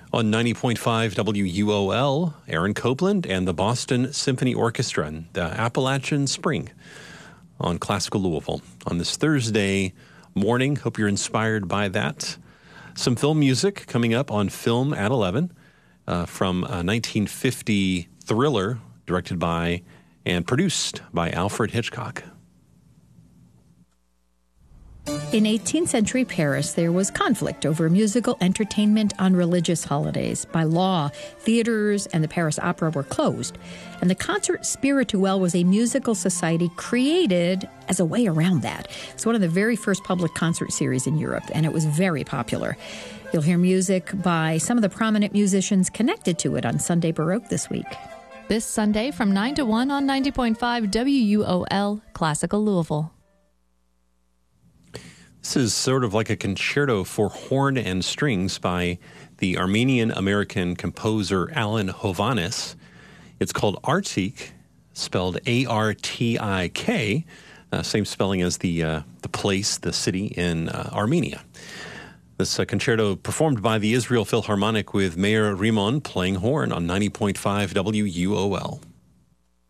On 90.5 WUOL, Aaron Copland and the Boston Symphony Orchestra and the Appalachian Spring on Classical Louisville on this Thursday morning. Hope you're inspired by that. Some film music coming up on Film at 11 from a 1950 thriller directed by and produced by Alfred Hitchcock. In 18th century Paris, there was conflict over musical entertainment on religious holidays. By law, theaters and the Paris Opera were closed, and the Concert Spirituel was a musical society created as a way around that. It's one of the very first public concert series in Europe, and it was very popular. You'll hear music by some of the prominent musicians connected to it on Sunday Baroque this week. This Sunday from 9 to 1 on 90.5 WUOL, Classical Louisville. This is sort of like a concerto for horn and strings by the Armenian-American composer Alan Hovhaness. It's called Artik, spelled A-R-T-I-K, same spelling as the place, the city in Armenia. This concerto performed by the Israel Philharmonic with Meir Rimon playing horn on 90.5 WUOL.